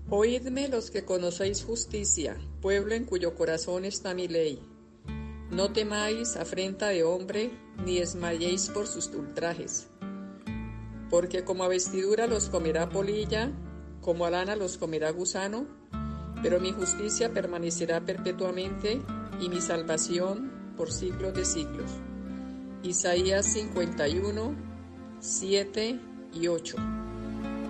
Oídme los que conocéis justicia, pueblo en cuyo corazón está mi ley. No temáis afrenta de hombre, ni desmayéis por sus ultrajes. Porque como a vestidura los comerá polilla, como a lana los comerá gusano, pero mi justicia permanecerá perpetuamente, y mi salvación por siglos de siglos. Isaías 51, 7 y 8.